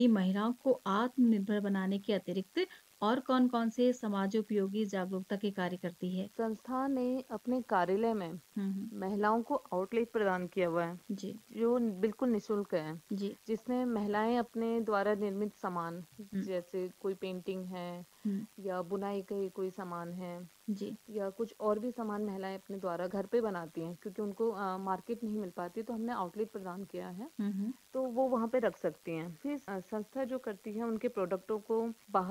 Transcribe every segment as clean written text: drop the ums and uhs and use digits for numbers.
कि महिलाओं को आत्मनिर्भर बनाने के अतिरिक्त और कौन-कौन से समाजोपयोगी जागरूकता के कार्य करती है? संस्था ने अपने कार्यालय में हुँ, हुँ। महिलाओं को आउटलेट प्रदान किया हुआ है, जी, जो बिल्कुल निःशुल्क है, जी। जिसमें महिलाएँ अपने द्वारा निर्मित सामान, हुँ, जैसे कोई पेंटिंग है हुँ। या बुनाई के कोई सामान है जी। या कुछ और भी सामान महिलाएँ अपने द्वारा घर पे बनाती हैं, क्योंकि उनको मार्केट नहीं मिल पाती, तो हमने आउटलेट प्रदान किया है। हुँ, हुँ। तो वो वहाँ पे रख सकती हैं। फिर संस्था जो करती है उनके प्रोडक्टों को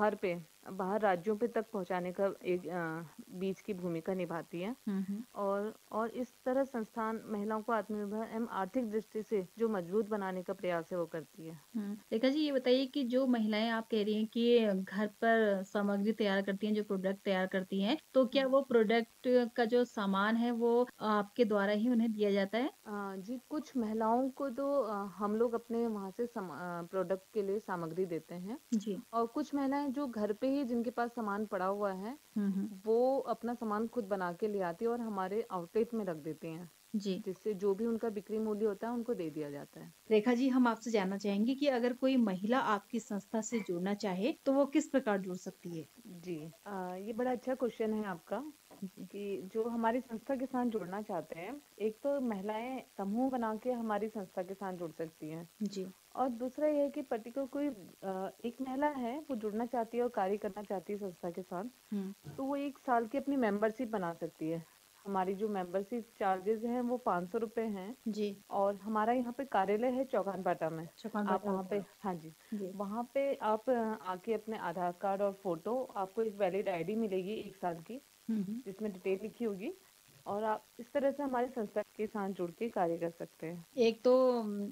बाहर राज्यों पे तक पहुँचाने का एक बीच की भूमिका निभाती है। हुँ, हुँ। और इस तरह संस्थान महिलाओं को आत्मनिर्भर एवं आर्थिक दृष्टि से जो मजबूत बनाने का प्रयास है वो करती है। हुँ। रेखा जी ये बताइए कि जो महिलाएँ आप कह रही हैं कि घर पर सामग्री तैयार करती हैं, जो प्रोडक्ट तैयार करती हैं, तो क्या हुँ। वो प्रोडक्ट का जो सामान है वो आपके द्वारा ही उन्हें दिया जाता है? जी, कुछ महिलाओं को तो हम लोग अपने वहाँ से प्रोडक्ट के लिए सामग्री देते हैं जी। और कुछ महिलाएँ जो घर पे ही जिनके पास सामान पड़ा हुआ है, हुँ, हुँ। वो अपना सामान खुद बना के ले आती है और हमारे आउटलेट में रख देती हैं, जी। जिससे जो भी उनका बिक्री मूल्य होता है, उनको दे दिया जाता है। रेखा जी हम आपसे जानना चाहेंगे कि अगर कोई महिला आपकी संस्था से जुड़ना चाहे, तो वो किस प्रकार जुड़ सकती है? जी। ये बड़ा अच्छा क्वेश्चन है आपका जी। कि जो हमारी संस्था के साथ जुड़ना चाहते हैं, एक तो महिलाएँ समूह बना के हमारी संस्था के साथ जुड़ सकती हैं जी। और दूसरा ये है कि पर्टिकुलर कोई एक महिला है, वो जुड़ना चाहती है और कार्य करना चाहती है संस्था के साथ, हुँ। तो वो 1 साल की अपनी मेंबरशिप बना सकती है। हमारी जो मेंबरशिप चार्जेज़ हैं, वो ₹500 हैं जी। और हमारा यहाँ पे कार्यालय है चौगानबाटा में। आप चौखानबाटा वहाँ पे होता है। हाँ जी, जी। वहाँ पे आप आके अपने आधार कार्ड और फ़ोटो आपको एक वैलिड आईडी मिलेगी 1 साल की, हुँ, हुँ। जिसमें डिटेल लिखी होगी और आप इस तरह से हमारी संस्था के साथ जुड़ के कार्य कर सकते हैं। एक तो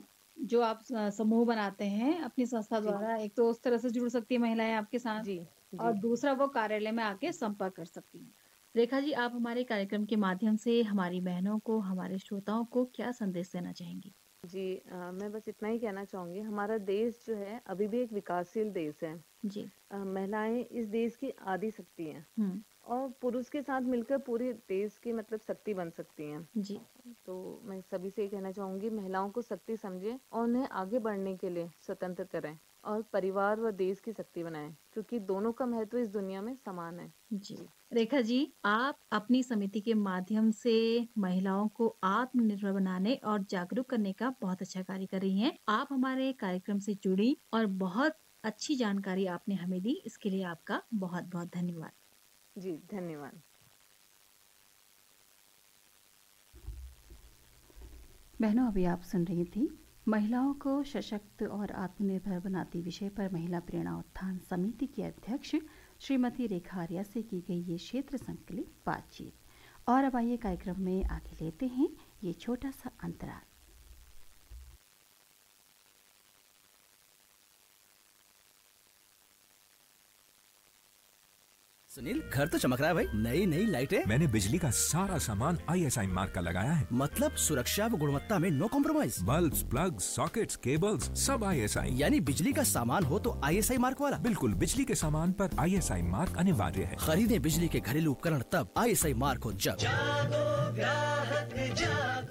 जो आप समूह बनाते हैं अपनी संस्था जी, द्वारा, एक तो उस तरह से जुड़ सकती है महिलाएँ आपके साथ जी, और जी। दूसरा वो कार्यालय में आके संपर्क कर सकती हैं। रेखा जी, आप हमारे कार्यक्रम के माध्यम से हमारी बहनों को, हमारे श्रोताओं को क्या संदेश देना चाहेंगी? जी, मैं बस इतना ही कहना चाहूँगी, हमारा देश जो है अभी भी एक विकासशील देश है। जी। महिलाएँ इस देश की आदि शक्ति हैं हुँ। और पुरुष के साथ मिलकर पूरे देश की मतलब शक्ति बन सकती हैं। जी। तो मैं सभी से ये कहना चाहूँगी, महिलाओं को शक्ति समझें और उन्हें आगे बढ़ने के लिए स्वतंत्र करें और परिवार व देश की शक्ति बनाएँ, क्योंकि दोनों का महत्व इस दुनिया में समान है। जी। जी। रेखा जी, आप अपनी समिति के माध्यम से महिलाओं को आत्मनिर्भर बनाने और जागरूक करने का बहुत अच्छा कार्य कर रही हैं। आप हमारे कार्यक्रम से जुड़ी और बहुत अच्छी जानकारी आपने हमें दी, इसके लिए आपका बहुत-बहुत धन्यवाद। जी, धन्यवाद। बहनों अभी आप सुन रही थी महिलाओं को सशक्त और आत्मनिर्भर बनाती विषय पर महिला प्रेरणा उत्थान समिति की अध्यक्ष श्रीमती रेखा आर्या से की गई ये क्षेत्र संकलित बातचीत। और अब आइए कार्यक्रम में आगे लेते हैं ये छोटा सा अंतराल। सुनील, घर तो चमक रहा है भाई। नई नई लाइटें। मैंने बिजली का सारा सामान ISI मार्क का लगाया है। मतलब सुरक्षा व गुणवत्ता में no compromise. Bulbs, plugs, sockets, cables सब ISI। यानी बिजली का सामान हो तो ISI मार्क वाला। बिल्कुल, बिजली के सामान पर ISI मार्क अनिवार्य है। खरीदे बिजली के घरेलू उपकरण तब ISI मार्क हो जब। जागो ग्राहक जागो।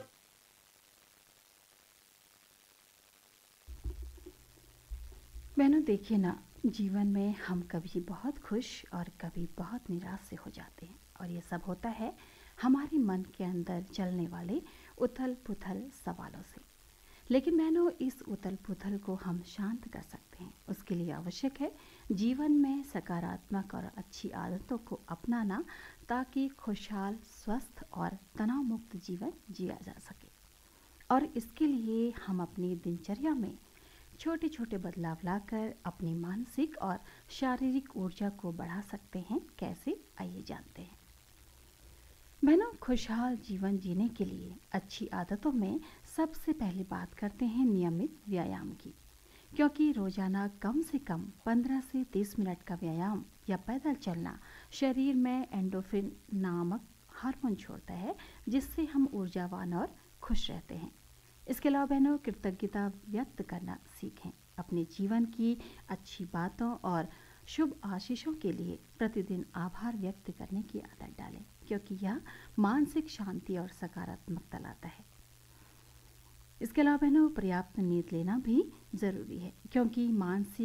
बहनों देखिए ना, जीवन में हम कभी बहुत खुश और कभी बहुत निराश से हो जाते हैं और ये सब होता है हमारे मन के अंदर चलने वाले उथल पुथल सवालों से। लेकिन बहनों, इस उथल पुथल को हम शांत कर सकते हैं। उसके लिए आवश्यक है जीवन में सकारात्मक और अच्छी आदतों को अपनाना, ताकि खुशहाल, स्वस्थ और तनाव मुक्त जीवन जिया जा सके। और इसके लिए हम अपनी दिनचर्या में छोटे छोटे बदलाव लाकर अपनी मानसिक और शारीरिक ऊर्जा को बढ़ा सकते हैं। कैसे, आइए जानते हैं। बहनों, खुशहाल जीवन जीने के लिए अच्छी आदतों में सबसे पहले बात करते हैं नियमित व्यायाम की। क्योंकि रोजाना कम से कम 15 से 30 मिनट का व्यायाम या पैदल चलना शरीर में एंडोर्फिन नामक हार्मोन छोड़ता है, जिससे हम ऊर्जावान और खुश रहते हैं। इसके अलावा बहनों, कृतज्ञता व्यक्त करना सीखें। अपने जीवन की अच्छी बातों और शुभ आशीषों के लिए प्रतिदिन आभार व्यक्त करने की आदत डालें, क्योंकि यह मानसिक शांति और सकारात्मकता लाता है। इसके अलावा बहनों, पर्याप्त नींद लेना भी ज़रूरी है, क्योंकि मानसिक